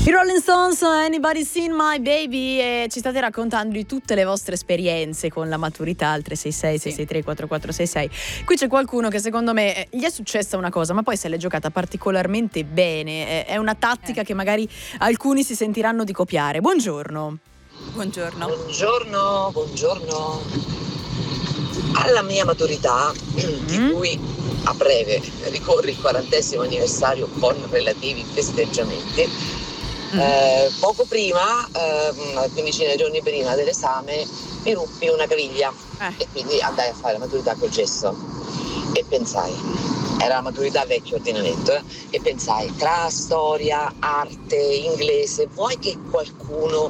I Rolling Stones, Anybody Seen My Baby, e ci state raccontando di tutte le vostre esperienze con la maturità al 366-663-4466. Qui c'è qualcuno che secondo me gli è successa una cosa, ma poi se l'è giocata particolarmente bene. È una tattica che magari alcuni si sentiranno di copiare. Buongiorno. Buongiorno. Buongiorno. Alla mia maturità, di cui a breve ricorre il 40° anniversario con relativi festeggiamenti, poco prima, una quindicina di giorni prima dell'esame, mi ruppi una caviglia e quindi andai a fare la maturità col gesso. E pensai, era la maturità vecchio ordinamento, e pensai, tra storia, arte, inglese, vuoi che qualcuno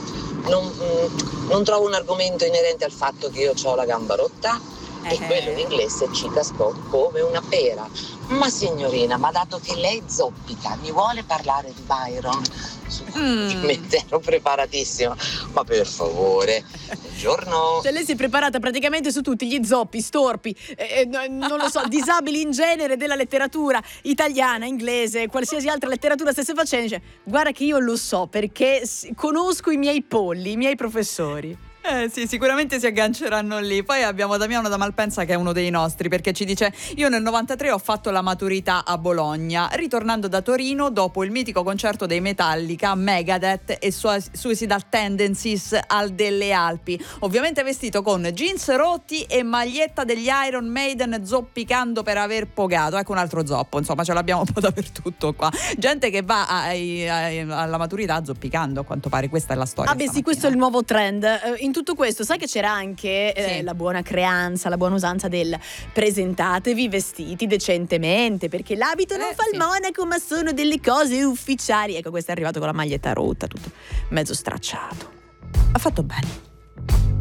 non trova un argomento inerente al fatto che io ho la gamba rotta? E quello in inglese ci cascò come una pera. Ma signorina, ma dato che lei zoppica, mi vuole parlare di Byron? Ero preparatissima, ma per favore, buongiorno. Cioè lei si è preparata praticamente su tutti gli zoppi, storpi, non lo so, disabili in genere della letteratura italiana, inglese, qualsiasi altra letteratura stesse facendo. Dice, guarda che io lo so perché conosco i miei polli, i miei professori. Sì, sicuramente si agganceranno lì. Poi abbiamo Damiano da Malpensa, che è uno dei nostri, perché ci dice: io nel 93 ho fatto la maturità a Bologna, ritornando da Torino dopo il mitico concerto dei Metallica, Megadeth e Suicidal Tendencies al delle Alpi, ovviamente vestito con jeans rotti e maglietta degli Iron Maiden, zoppicando per aver pogato. Ecco un altro zoppo, insomma ce l'abbiamo un po' dappertutto qua, gente che va alla maturità zoppicando, a quanto pare. Questa è la storia. Sì, questo è il nuovo trend. In tutto questo sai che c'era anche la buona creanza, la buona usanza del presentatevi vestiti decentemente, perché l'abito non fa il monaco, ma sono delle cose ufficiali. Ecco, questo è arrivato con la maglietta rotta, tutto mezzo stracciato. Ha fatto bene.